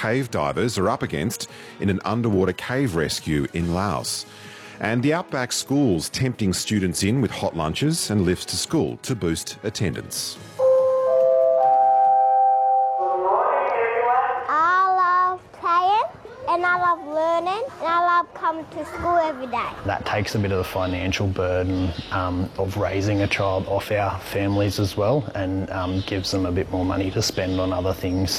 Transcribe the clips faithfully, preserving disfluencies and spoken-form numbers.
cave divers are up against in an underwater cave rescue in Laos. And the Outback schools tempting students in with hot lunches and lifts to school to boost attendance. And I love learning, and I love coming to school every day. That takes a bit of the financial burden um, of raising a child off our families as well, and um, gives them a bit more money to spend on other things.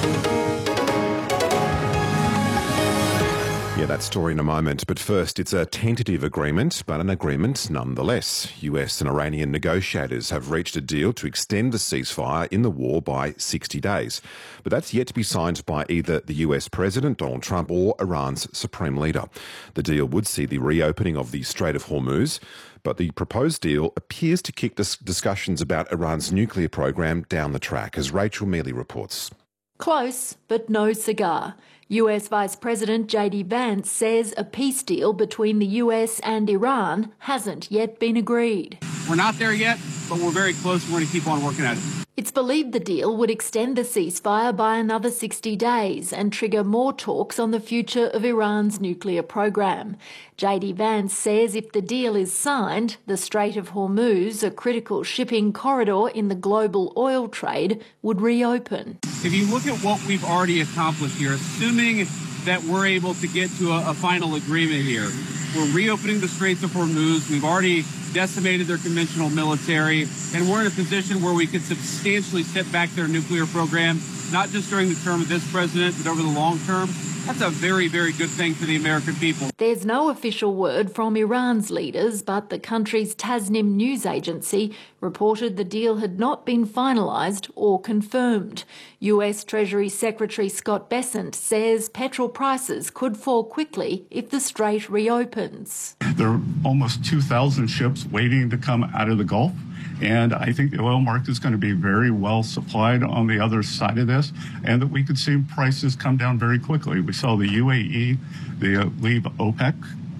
Yeah, that story in a moment. But first, it's a tentative agreement, but an agreement nonetheless. U S and Iranian negotiators have reached a deal to extend the ceasefire in the war by sixty days. But that's yet to be signed by either the U S President, Donald Trump, or Iran's Supreme Leader. The deal would see the reopening of the Strait of Hormuz, but the proposed deal appears to kick dis- discussions about Iran's nuclear program down the track, as Rachel Mealy reports. Close, but no cigar. U S Vice President J D Vance says a peace deal between the U S and Iran hasn't yet been agreed. We're not there yet, but we're very close. We're going to keep on working at it. It's believed the deal would extend the ceasefire by another sixty days and trigger more talks on the future of Iran's nuclear program. J D Vance says if the deal is signed, the Strait of Hormuz, a critical shipping corridor in the global oil trade, would reopen. If you look at what we've already accomplished here, assuming that we're able to get to a, a final agreement here, we're reopening the Straits of Hormuz. We've already decimated their conventional military, and we're in a position where we could substantially set back their nuclear program, not just during the term of this president, but over the long term. That's a very, very good thing for the American people. There's no official word from Iran's leaders, but the country's Tasnim news agency reported the deal had not been finalised or confirmed. U S Treasury Secretary Scott Bessent says petrol prices could fall quickly if the strait reopens. There are almost two thousand ships waiting to come out of the Gulf. And I think the oil market is going to be very well supplied on the other side of this, and that we could see prices come down very quickly. We saw the U A E, they uh, leave OPEC.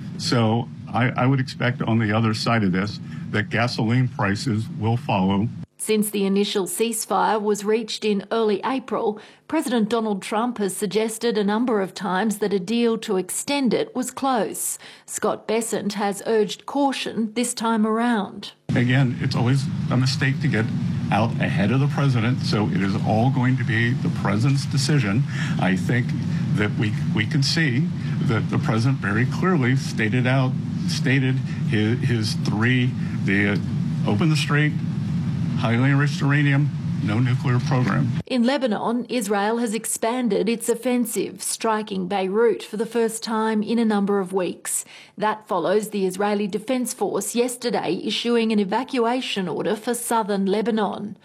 So I, I would expect on the other side of this that gasoline prices will follow. Since the initial ceasefire was reached in early April, President Donald Trump has suggested a number of times that a deal to extend it was close. Scott Bessent has urged caution this time around. Again, it's always a mistake to get out ahead of the president, so it is all going to be the president's decision. I think that we we can see that the president very clearly stated out, stated his, his three, the uh, open the strait, highly enriched uranium, no nuclear program. In Lebanon, Israel has expanded its offensive, striking Beirut for the first time in a number of weeks. That follows the Israeli Defense Force yesterday issuing an evacuation order for southern Lebanon.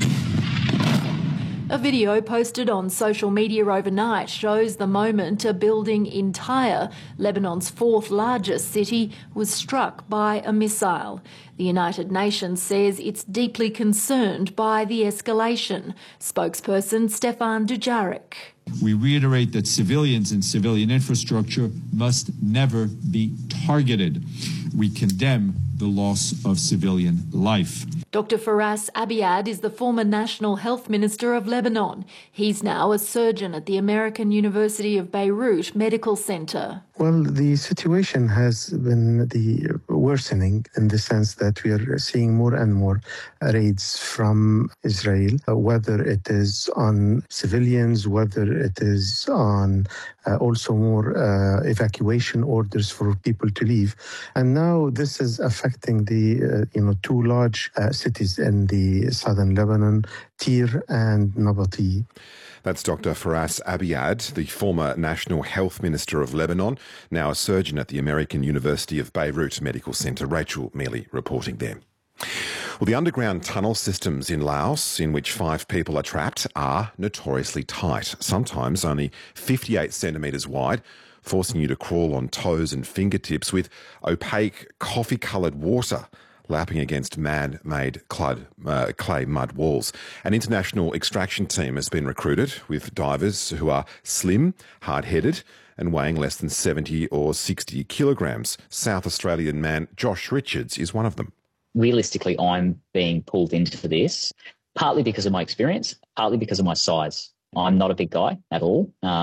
A video posted on social media overnight shows the moment a building in Tyre, Lebanon's fourth largest city, was struck by a missile. The United Nations says it's deeply concerned by the escalation. Spokesperson Stefan Dujarric. We reiterate that civilians and civilian infrastructure must never be targeted. We condemn the loss of civilian life. Doctor Faras Abiad is the former National Health Minister of Lebanon. He's now a surgeon at the American University of Beirut Medical Center. Well, the situation has been the worsening in the sense that we are seeing more and more raids from Israel, whether it is on civilians, whether it is on uh, also more uh, evacuation orders for people to leave. And now this is affecting the uh, you know two large uh, cities in the southern Lebanon, Tyre and Nabati. That's Doctor Faras Abiad, the former National Health Minister of Lebanon, now a surgeon at the American University of Beirut Medical Center. Rachel Mealy reporting there. Well, the underground tunnel systems in Laos, in which five people are trapped, are notoriously tight, sometimes only fifty-eight centimetres wide, forcing you to crawl on toes and fingertips with opaque coffee-coloured water lapping against man-made uh, clay mud walls. An international extraction team has been recruited with divers who are slim, hard-headed and weighing less than seventy or sixty kilograms. South Australian man Josh Richards is one of them. Realistically, I'm being pulled into this, partly because of my experience, partly because of my size. I'm not a big guy at all. Uh,